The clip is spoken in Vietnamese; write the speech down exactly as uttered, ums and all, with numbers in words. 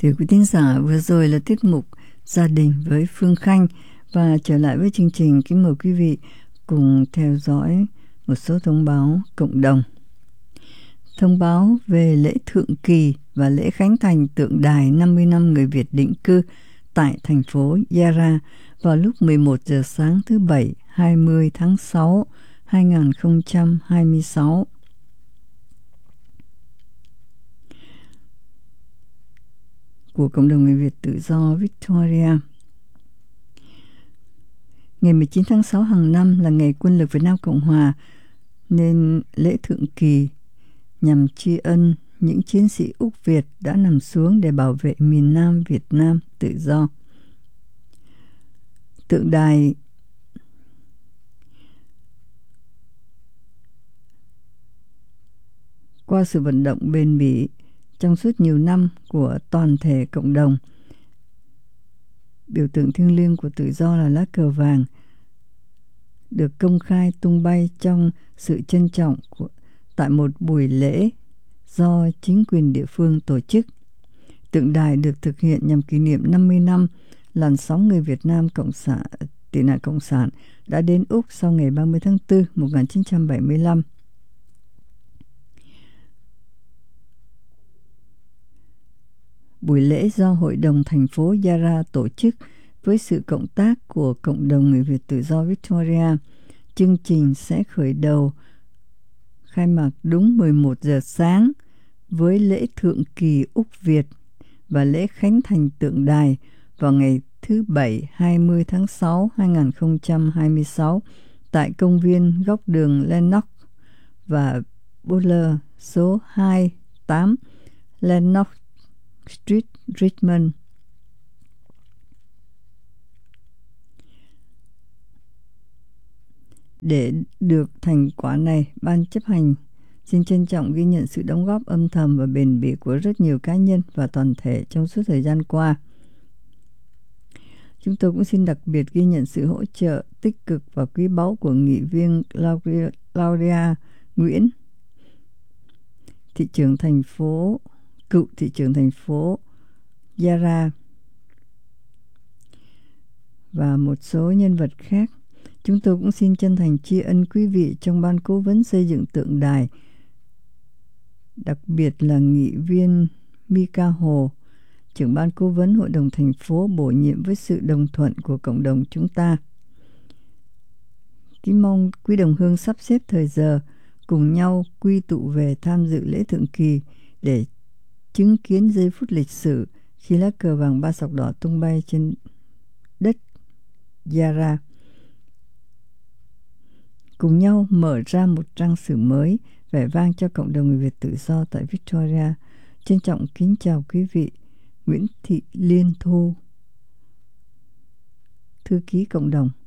Thưa quý thính giả, vừa rồi là tiết mục Gia đình với Phương Khanh, và trở lại với chương trình, kính mời quý vị cùng theo dõi một số thông báo cộng đồng. Thông báo về lễ thượng kỳ và lễ khánh thành tượng đài năm mươi năm người Việt định cư tại thành phố Yara vào lúc mười một giờ sáng thứ Bảy hai mươi tháng sáu hai nghìn không trăm hai mươi sáu. Của cộng đồng người Việt tự do Victoria. Ngày mười chín tháng sáu hàng năm là ngày Quân lực Việt Nam Cộng Hòa, nên lễ thượng kỳ nhằm tri ân những chiến sĩ Úc Việt đã nằm xuống để bảo vệ miền Nam Việt Nam tự do. Tượng đài qua sự vận động bền bỉ trong suốt nhiều năm của toàn thể cộng đồng, biểu tượng thiêng liêng của tự do là lá cờ vàng được công khai tung bay trong sự trân trọng của, tại một buổi lễ do chính quyền địa phương tổ chức. Tượng đài được thực hiện nhằm kỷ niệm năm mươi năm làn sóng người Việt Nam Cộng sản, tị nạn Cộng sản đã đến Úc sau ngày ba mươi tháng tư một nghìn chín trăm bảy mươi lăm. Buổi lễ do Hội đồng thành phố Yara tổ chức với sự cộng tác của cộng đồng người Việt tự do Victoria. Chương trình sẽ khởi đầu khai mạc đúng mười một giờ sáng với lễ thượng kỳ Úc Việt và lễ khánh thành tượng đài vào ngày thứ Bảy hai mươi tháng sáu hai nghìn không trăm hai mươi sáu tại công viên góc đường Lennox và Buller số hai mươi tám Lennox Street, Richmond. Để được thành quả này, Ban chấp hành xin trân trọng ghi nhận sự đóng góp âm thầm và bền bỉ của rất nhiều cá nhân và toàn thể trong suốt thời gian qua. Chúng tôi cũng xin đặc biệt ghi nhận sự hỗ trợ tích cực và quý báu của nghị viên Claudia, Claudia Nguyễn, thị trưởng thành phố, cựu thị trưởng thành phố Yara, và một số nhân vật khác. Chúng tôi cũng xin chân thành tri ân quý vị trong ban cố vấn xây dựng tượng đài, đặc biệt là nghị viên Mika Hồ, trưởng ban cố vấn Hội đồng thành phố bổ nhiệm với sự đồng thuận của cộng đồng chúng ta. Kính mong quý đồng hương sắp xếp thời giờ cùng nhau quy tụ về tham dự lễ thượng kỳ để chứng kiến giây phút lịch sử khi lá cờ vàng ba sọc đỏ tung bay trên đất Yara. Cùng nhau mở ra một trang sử mới vẻ vang cho cộng đồng người Việt tự do tại Victoria. Trân trọng kính chào quý vị. Nguyễn Thị Liên Thu, thư ký cộng đồng.